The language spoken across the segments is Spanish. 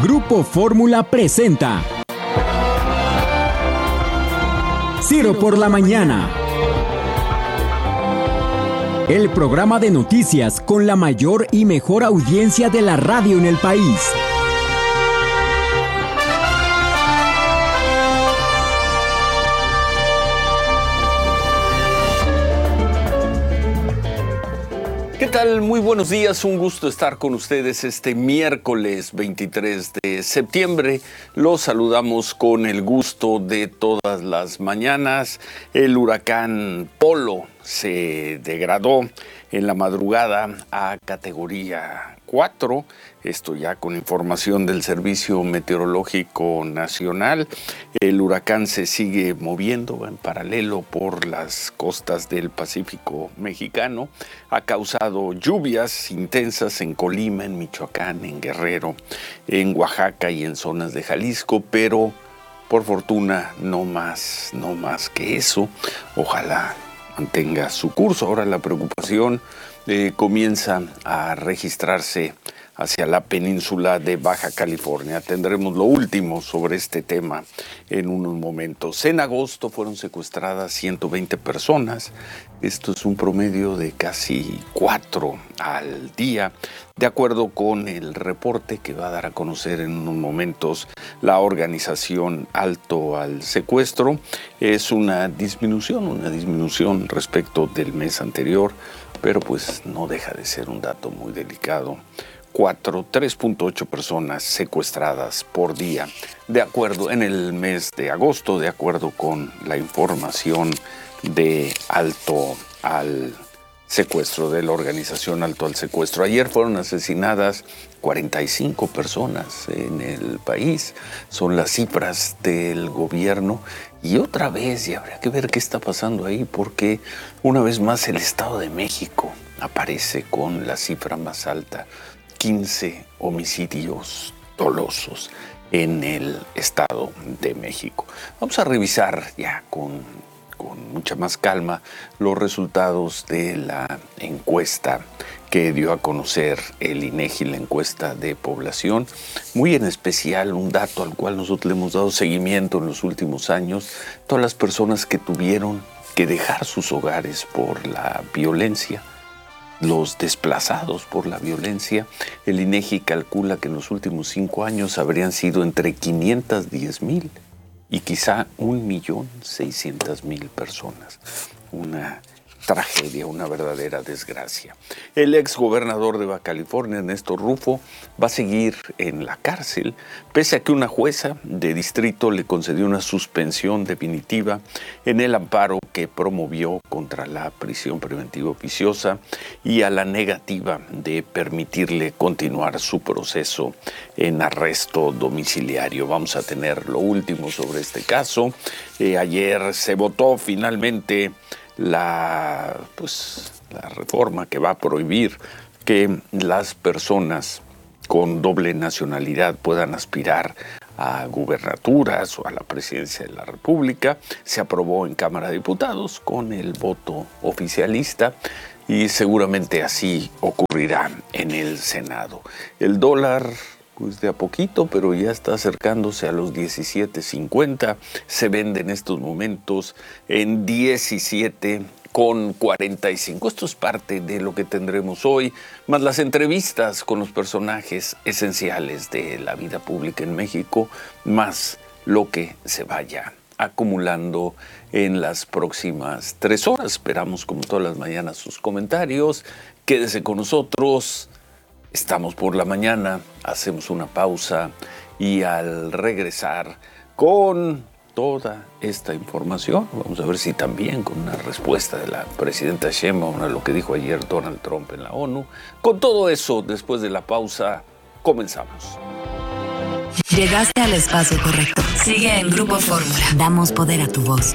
Grupo Fórmula presenta Ciro por la Mañana. El programa de noticias con la mayor y mejor audiencia de la radio en el país. ¿Qué tal? Muy buenos días, un gusto estar con ustedes este miércoles 23 de septiembre. Los saludamos con el gusto de todas las mañanas. El huracán Polo se degradó en la madrugada a categoría 4. Esto ya con información del Servicio Meteorológico Nacional. El huracán se sigue moviendo en paralelo por las costas del Pacífico mexicano. Ha causado lluvias intensas en Colima, en Michoacán, en Guerrero, en Oaxaca y en zonas de Jalisco, pero por fortuna no más que eso. Ojalá mantenga su curso. Ahora la preocupación comienza a registrarse hacia la península de Baja California. Tendremos lo último sobre este tema en unos momentos. En agosto fueron secuestradas 120 personas. Esto es un promedio de casi 4 al día, de acuerdo con el reporte que va a dar a conocer en unos momentos la organización Alto al Secuestro. Es una disminución respecto del mes anterior, pero pues no deja de ser un dato muy delicado. 3.8 personas secuestradas por día, de acuerdo en el mes de agosto, de acuerdo con la información de Alto al Secuestro, de la organización Alto al Secuestro. Ayer fueron asesinadas 45 personas en el país, son las cifras del gobierno. Y otra vez, y habría que ver qué está pasando ahí, porque una vez más el Estado de México aparece con la cifra más alta. 15 homicidios dolosos en el Estado de México. Vamos a revisar ya con mucha más calma los resultados de la encuesta que dio a conocer el INEGI, la encuesta de población. Muy en especial un dato al cual nosotros le hemos dado seguimiento en los últimos años: todas las personas que tuvieron que dejar sus hogares por la violencia, los desplazados por la violencia. El INEGI calcula que en los últimos 5 años habrían sido entre 510,000 y quizá 1,600,000 personas. Una tragedia, una verdadera desgracia. El exgobernador de Baja California, Néstor Rufo, va a seguir en la cárcel, pese a que una jueza de distrito le concedió una suspensión definitiva en el amparo que promovió contra la prisión preventiva oficiosa y a la negativa de permitirle continuar su proceso en arresto domiciliario. Vamos a tener lo último sobre este caso. Ayer se votó finalmente la reforma que va a prohibir que las personas con doble nacionalidad puedan aspirar a gubernaturas o a la presidencia de la República. Se aprobó en Cámara de Diputados con el voto oficialista y seguramente así ocurrirá en el Senado. El dólar, pues de a poquito, pero ya está acercándose a los 17.50. Se vende en estos momentos en 17,45. Esto es parte de lo que tendremos hoy, más las entrevistas con los personajes esenciales de la vida pública en México, más lo que se vaya acumulando en las próximas 3 horas. Esperamos, como todas las mañanas, sus comentarios. Quédese con nosotros. Estamos por la mañana, hacemos una pausa y al regresar con toda esta información, vamos a ver si también con una respuesta de la presidenta Sheinbaum a lo que dijo ayer Donald Trump en la ONU. Con todo eso, después de la pausa, comenzamos. Llegaste al espacio correcto. Sigue en Grupo Fórmula. Damos poder a tu voz.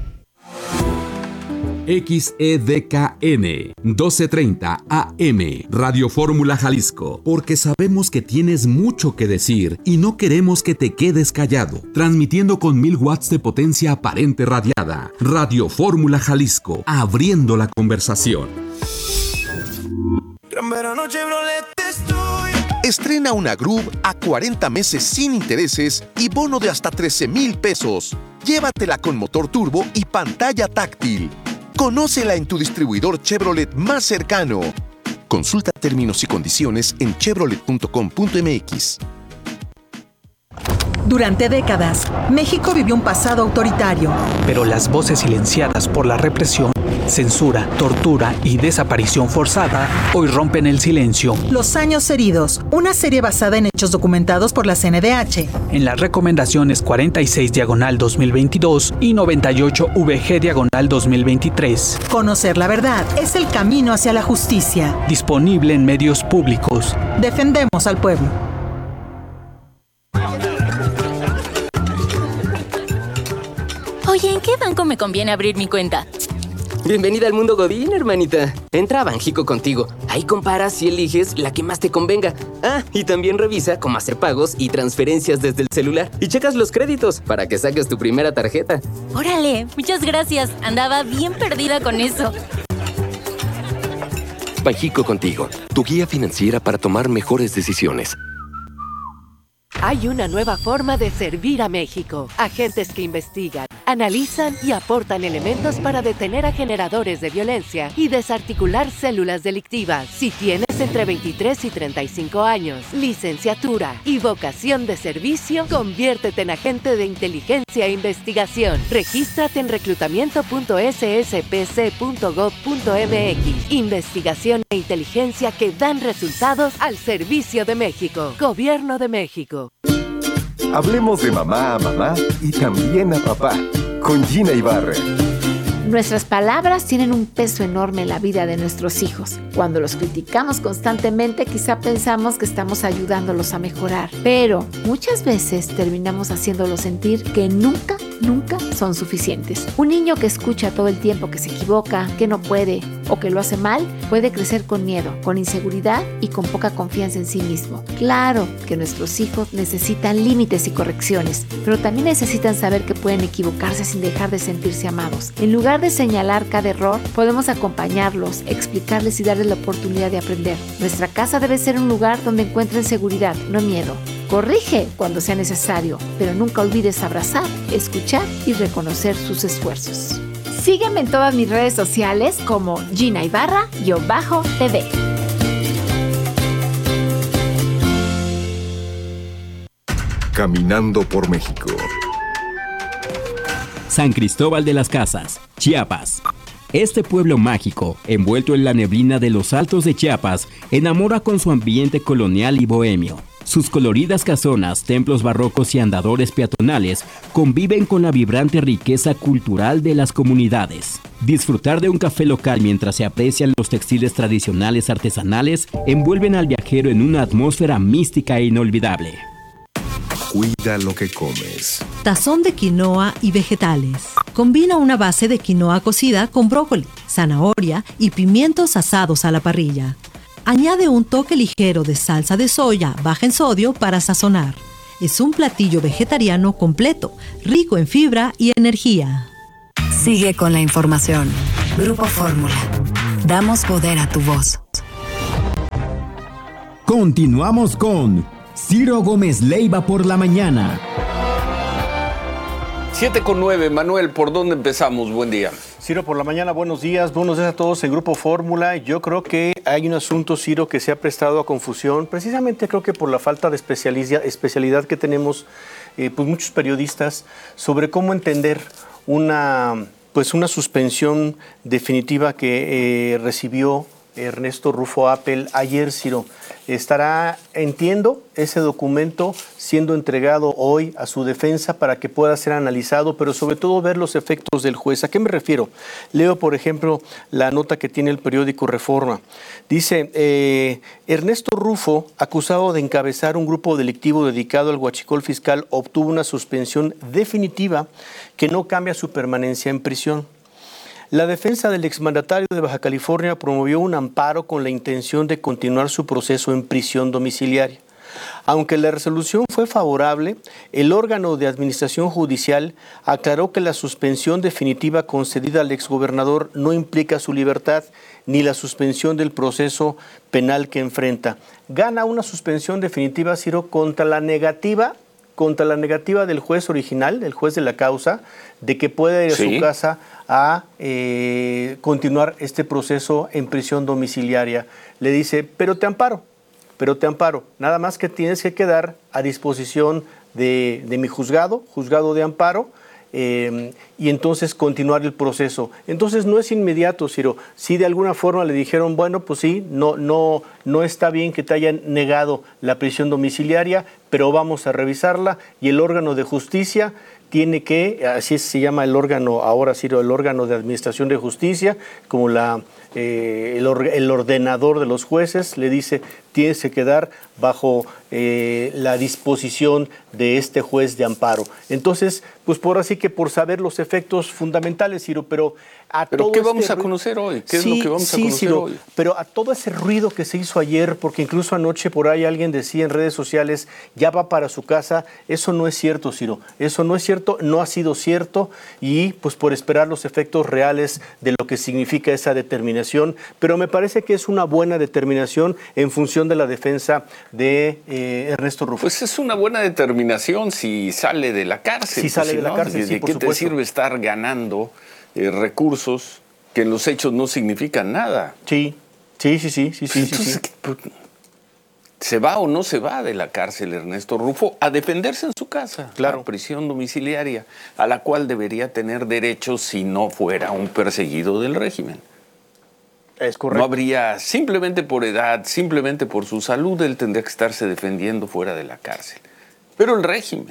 XEDKN 1230 AM Radio Fórmula Jalisco, porque sabemos que tienes mucho que decir y no queremos que te quedes callado. Transmitiendo con 1000 watts de potencia aparente radiada. Radio Fórmula Jalisco, abriendo la conversación. Gran verano Chevrolet estoy Estrena una Groove a 40 meses sin intereses y bono de hasta 13,000 pesos. Llévatela con motor turbo y pantalla táctil. Conócela en tu distribuidor Chevrolet más cercano. Consulta términos y condiciones en chevrolet.com.mx. Durante décadas, México vivió un pasado autoritario. Pero las voces silenciadas por la represión, censura, tortura y desaparición forzada hoy rompen el silencio. Los años heridos, una serie basada en hechos documentados por la CNDH. En las recomendaciones 46/2022 y 98/VG/2023. Conocer la verdad es el camino hacia la justicia. Disponible en medios públicos. Defendemos al pueblo. Oye, ¿en qué banco me conviene abrir mi cuenta? Bienvenida al mundo Godín, hermanita. Entra a Banjico contigo. Ahí comparas y eliges la que más te convenga. Ah, y también revisa cómo hacer pagos y transferencias desde el celular. Y checas los créditos para que saques tu primera tarjeta. Órale, muchas gracias. Andaba bien perdida con eso. Banjico contigo, tu guía financiera para tomar mejores decisiones. Hay una nueva forma de servir a México. Agentes que investigan, analizan y aportan elementos para detener a generadores de violencia y desarticular células delictivas. Si tienes entre 23 y 35 años, licenciatura y vocación de servicio, conviértete en agente de inteligencia e investigación. Regístrate en reclutamiento.sspc.gov.mx. Investigación e inteligencia que dan resultados al servicio de México. Gobierno de México. Hablemos de mamá a mamá y también a papá, con Gina Ibarra. Nuestras palabras tienen un peso enorme en la vida de nuestros hijos. Cuando los criticamos constantemente, quizá pensamos que estamos ayudándolos a mejorar. Pero muchas veces terminamos haciéndolos sentir que nunca son suficientes. Un niño que escucha todo el tiempo que se equivoca, que no puede o que lo hace mal, puede crecer con miedo, con inseguridad y con poca confianza en sí mismo. Claro que nuestros hijos necesitan límites y correcciones, pero también necesitan saber que pueden equivocarse sin dejar de sentirse amados. En lugar de señalar cada error, podemos acompañarlos, explicarles y darles la oportunidad de aprender. Nuestra casa debe ser un lugar donde encuentren seguridad, no miedo. Corrige cuando sea necesario, pero nunca olvides abrazar, escuchar y reconocer sus esfuerzos. Sígueme en todas mis redes sociales como Gina Ibarra-TV. Caminando por México. San Cristóbal de las Casas, Chiapas. Este pueblo mágico, envuelto en la neblina de los altos de Chiapas, enamora con su ambiente colonial y bohemio. Sus coloridas casonas, templos barrocos y andadores peatonales conviven con la vibrante riqueza cultural de las comunidades. Disfrutar de un café local mientras se aprecian los textiles tradicionales artesanales envuelven al viajero en una atmósfera mística e inolvidable. Cuida lo que comes. Tazón de quinoa y vegetales. Combina una base de quinoa cocida con brócoli, zanahoria y pimientos asados a la parrilla. Añade un toque ligero de salsa de soya baja en sodio para sazonar. Es un platillo vegetariano completo, rico en fibra y energía. Sigue con la información. Grupo Fórmula. Damos poder a tu voz. Continuamos con Ciro Gómez Leiva por la mañana. 7:09, Manuel, ¿por dónde empezamos? Buen día. Ciro, por la mañana, buenos días a todos en Grupo Fórmula. Yo creo que hay un asunto, Ciro, que se ha prestado a confusión, precisamente creo que por la falta de especialidad que tenemos pues muchos periodistas sobre cómo entender una suspensión definitiva que recibió Ernesto Rufo Appel ayer, Ciro. Estará, entiendo, ese documento siendo entregado hoy a su defensa para que pueda ser analizado, pero sobre todo ver los efectos del juez. ¿A qué me refiero? Leo, por ejemplo, la nota que tiene el periódico Reforma. Dice, Ernesto Rufo, acusado de encabezar un grupo delictivo dedicado al huachicol fiscal, obtuvo una suspensión definitiva que no cambia su permanencia en prisión. La defensa del exmandatario de Baja California promovió un amparo con la intención de continuar su proceso en prisión domiciliaria. Aunque la resolución fue favorable, el órgano de administración judicial aclaró que la suspensión definitiva concedida al exgobernador no implica su libertad ni la suspensión del proceso penal que enfrenta. Gana una suspensión definitiva, Ciro, contra la negativa del juez original, el juez de la causa, de que pueda ir a su casa a continuar este proceso en prisión domiciliaria. Le dice, pero te amparo, nada más que tienes que quedar a disposición de mi juzgado de amparo, y entonces continuar el proceso. Entonces no es inmediato, Ciro. Si de alguna forma le dijeron, bueno, pues sí, no está bien que te hayan negado la prisión domiciliaria, pero vamos a revisarla, y el órgano de justicia tiene que, así se llama el órgano ahora, Ciro, el órgano de administración de justicia, como el ordenador de los jueces, le dice, tienes que quedar bajo la disposición de este juez de amparo. Entonces, pues por así que por saber los efectos fundamentales, Ciro, pero ¿qué vamos a conocer hoy? ¿Qué es lo que vamos a conocer Ciro, hoy? Pero a todo ese ruido que se hizo ayer, porque incluso anoche por ahí alguien decía en redes sociales, ya va para su casa, eso no es cierto, Ciro, eso no es cierto, no ha sido cierto, y pues por esperar los efectos reales de lo que significa esa determinación, pero me parece que es una buena determinación en función de la defensa de Ernesto Rufo. Pues es una buena determinación si sale de la cárcel. Si sale de la cárcel, sí, ¿de por qué te supuesto. sirve estar ganando recursos que en los hechos no significan nada? Sí. Entonces, ¿se va o no se va de la cárcel Ernesto Rufo a defenderse en su casa? Claro. La prisión domiciliaria, a la cual debería tener derecho si no fuera un perseguido del régimen. Es correcto. No habría, simplemente por edad, simplemente por su salud, él tendría que estarse defendiendo fuera de la cárcel. Pero el régimen,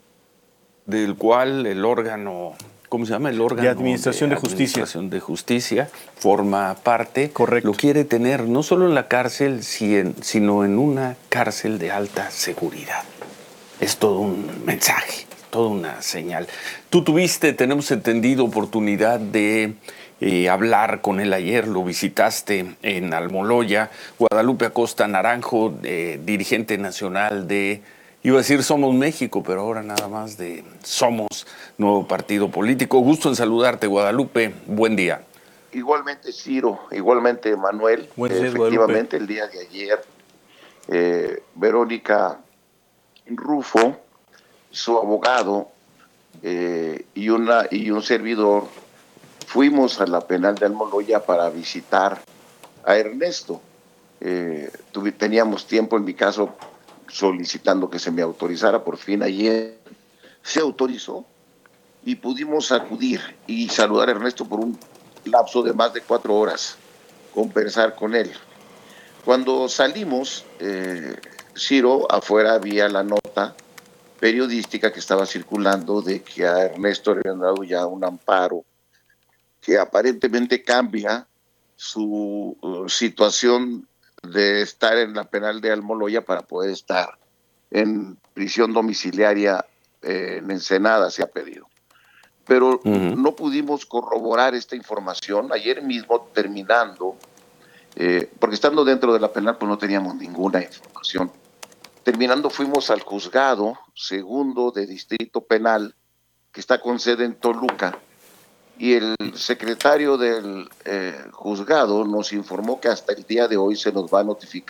del cual el órgano, ¿cómo se llama? El órgano de Administración de Justicia forma parte. Correcto. Lo quiere tener no solo en la cárcel, sino en una cárcel de alta seguridad. Es todo un mensaje, toda una señal. Tú tenemos entendido, oportunidad de hablar con él ayer, lo visitaste en Almoloya. Guadalupe Acosta Naranjo, dirigente nacional de, iba a decir Somos México, pero ahora nada más de Somos, nuevo partido político. Gusto en saludarte, Guadalupe. Buen día. Igualmente, Ciro, igualmente, Manuel. Efectivamente, el día de ayer, Verónica Rufo, su abogado y un servidor, fuimos a la penal de Almoloya para visitar a Ernesto. Teníamos tiempo, en mi caso, solicitando que se me autorizara. Por fin ayer se autorizó y pudimos acudir y saludar a Ernesto por un lapso de más de 4 horas, conversar con él. Cuando salimos, Ciro, afuera había la nota periodística que estaba circulando de que a Ernesto le habían dado ya un amparo que aparentemente cambia su situación de estar en la penal de Almoloya para poder estar en prisión domiciliaria en Ensenada, se ha pedido. Pero no pudimos corroborar esta información. Ayer mismo, terminando, porque estando dentro de la penal pues no teníamos ninguna información. Terminando, fuimos al juzgado segundo de Distrito Penal, que está con sede en Toluca, y el secretario del juzgado nos informó que hasta el día de hoy se nos va a notificar